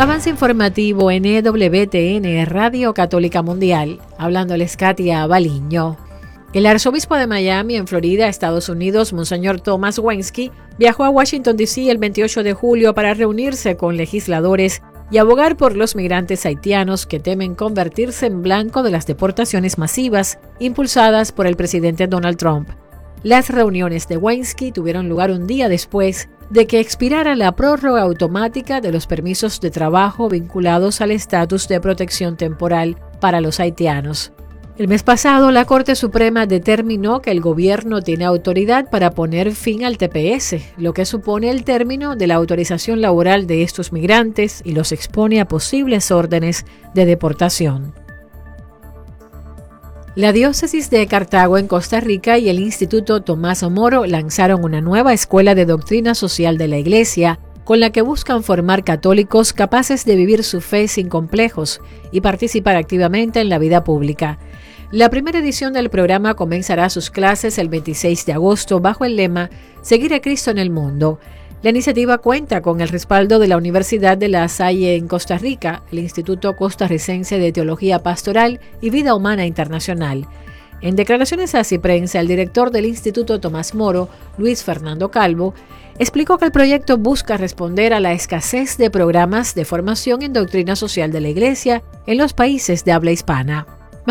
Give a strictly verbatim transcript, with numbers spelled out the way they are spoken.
Avance informativo en E W T N, Radio Católica Mundial. Hablándoles Katia Baliño. El arzobispo de Miami, en Florida, Estados Unidos, Monseñor Thomas Wensky, viajó a Washington, D C el veintiocho de julio para reunirse con legisladores y abogar por los migrantes haitianos que temen convertirse en blanco de las deportaciones masivas impulsadas por el presidente Donald Trump. Las reuniones de Wensky tuvieron lugar un día después de que expirara la prórroga automática de los permisos de trabajo vinculados al estatus de protección temporal para los haitianos. El mes pasado, la Corte Suprema determinó que el gobierno tiene autoridad para poner fin al T P S, lo que supone el término de la autorización laboral de estos migrantes y los expone a posibles órdenes de deportación. La diócesis de Cartago en Costa Rica y el Instituto Tomás Moro lanzaron una nueva escuela de doctrina social de la Iglesia, con la que buscan formar católicos capaces de vivir su fe sin complejos y participar activamente en la vida pública. La primera edición del programa comenzará sus clases el veintiséis de agosto bajo el lema Seguir a Cristo en el Mundo. La iniciativa cuenta con el respaldo de la Universidad de La Salle en Costa Rica, el Instituto Costarricense de Teología Pastoral y Vida Humana Internacional. En declaraciones a Ciprensa, el director del Instituto Tomás Moro, Luis Fernando Calvo, explicó que el proyecto busca responder a la escasez de programas de formación en doctrina social de la Iglesia en los países de habla hispana.